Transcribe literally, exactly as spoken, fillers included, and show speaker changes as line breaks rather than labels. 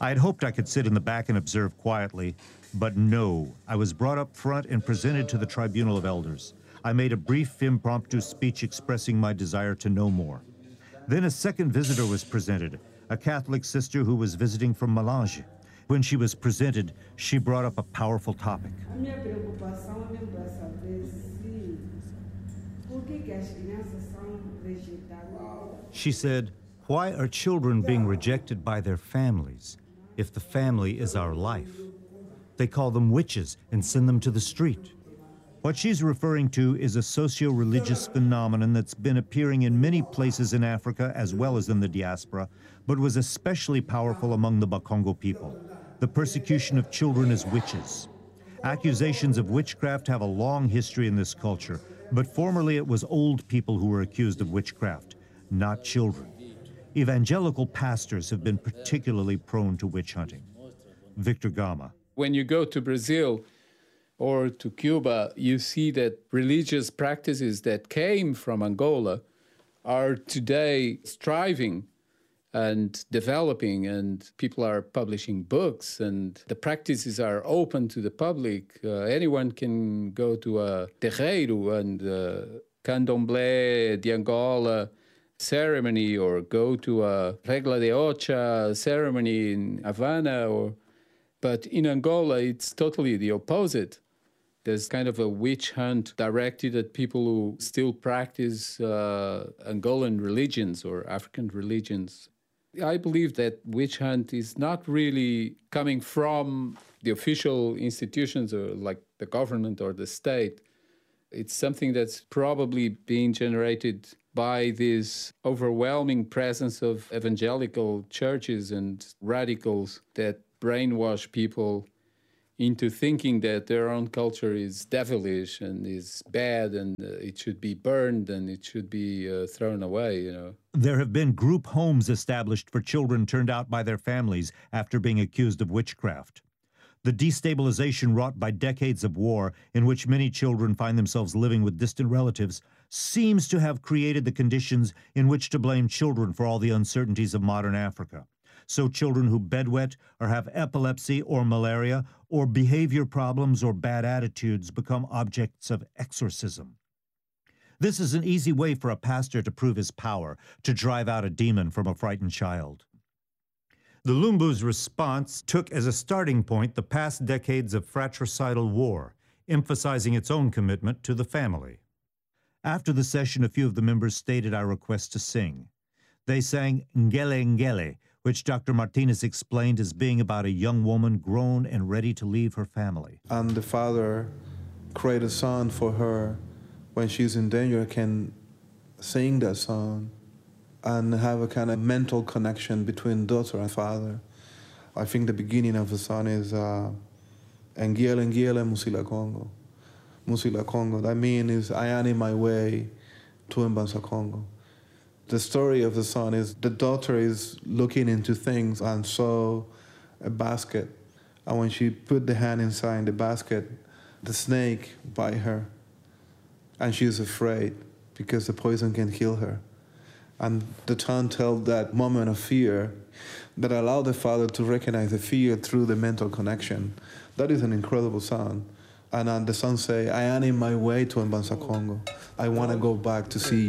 I had hoped I could sit in the back and observe quietly, but no, I was brought up front and presented to the tribunal of elders. I made a brief impromptu speech expressing my desire to know more. Then a second visitor was presented, a Catholic sister who was visiting from Malange. When she was presented, she brought up a powerful topic. She said, "Why are children being rejected by their families if the family is our life? They call them witches and send them to the street." What she's referring to is a socio-religious phenomenon that's been appearing in many places in Africa as well as in the diaspora, but was especially powerful among the Bakongo people, the persecution of children as witches. Accusations of witchcraft have a long history in this culture, but formerly it was old people who were accused of witchcraft, not children. Evangelical pastors have been particularly prone to witch hunting. Victor Gama.
When you go to Brazil or to Cuba, you see that religious practices that came from Angola are today striving and developing, and people are publishing books, and the practices are open to the public. Uh, anyone can go to a terreiro and uh, candomblé de Angola ceremony, or go to a regla de ocha ceremony in Havana. Or, but in Angola, it's totally the opposite. There's kind of a witch hunt directed at people who still practice uh, Angolan religions or African religions. I believe that witch hunt is not really coming from the official institutions or like the government or the state. It's something that's probably being generated by this overwhelming presence of evangelical churches and radicals that brainwash people into thinking that their own culture is devilish and is bad, and uh, it should be burned and it should be uh, thrown away, you know.
There have been group homes established for children turned out by their families after being accused of witchcraft. The destabilization wrought by decades of war, in which many children find themselves living with distant relatives, seems to have created the conditions in which to blame children for all the uncertainties of modern Africa. So children who bedwet or have epilepsy or malaria or behavior problems or bad attitudes become objects of exorcism. This is an easy way for a pastor to prove his power, to drive out a demon from a frightened child. The Lumbu's response took as a starting point the past decades of fratricidal war, emphasizing its own commitment to the family. After the session, a few of the members stated our request to sing. They sang Ngele Ngele, which Doctor Martinez explained as being about a young woman grown and ready to leave her family.
And the father created a song for her when she's in danger, can sing that song and have a kind of mental connection between daughter and father. I think the beginning of the song is uh, Ngiele Ngiele Musila Congo. Musila Congo. That means is I am in my way to Mbanza Congo. The story of the song is the daughter is looking into things and saw a basket. And when she put the hand inside the basket, the snake bite her. And she's afraid because the poison can kill her. And the tongue tells that moment of fear that allowed the father to recognize the fear through the mental connection. That is an incredible song. And uh, the song say, I am in my way to Mbanza Congo. I want to go back to see